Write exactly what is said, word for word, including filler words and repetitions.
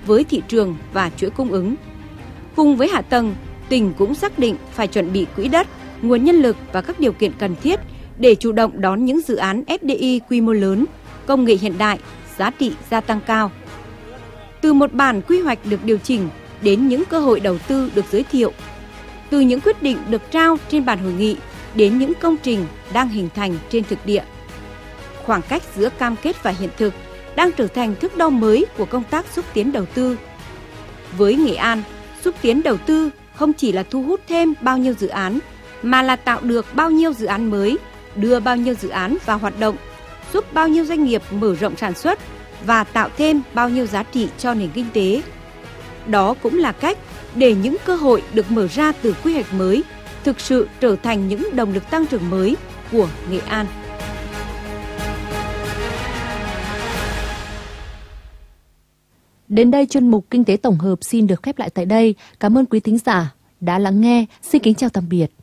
với thị trường và chuỗi cung ứng. Cùng với hạ tầng, tỉnh cũng xác định phải chuẩn bị quỹ đất, nguồn nhân lực và các điều kiện cần thiết để chủ động đón những dự án ép đê i quy mô lớn, công nghệ hiện đại, giá trị gia tăng cao. Từ một bản quy hoạch được điều chỉnh đến những cơ hội đầu tư được giới thiệu, từ những quyết định được trao trên bàn hội nghị đến những công trình đang hình thành trên thực địa. Khoảng cách giữa cam kết và hiện thực đang trở thành thước đo mới của công tác xúc tiến đầu tư. Với Nghệ An, xúc tiến đầu tư không chỉ là thu hút thêm bao nhiêu dự án, mà là tạo được bao nhiêu dự án mới, đưa bao nhiêu dự án vào hoạt động, giúp bao nhiêu doanh nghiệp mở rộng sản xuất và tạo thêm bao nhiêu giá trị cho nền kinh tế. Đó cũng là cách để những cơ hội được mở ra từ quy hoạch mới thực sự trở thành những động lực tăng trưởng mới của Nghệ An. Đến đây chuyên mục Kinh tế tổng hợp xin được khép lại tại đây. Cảm ơn quý thính giả đã lắng nghe. Xin kính chào tạm biệt.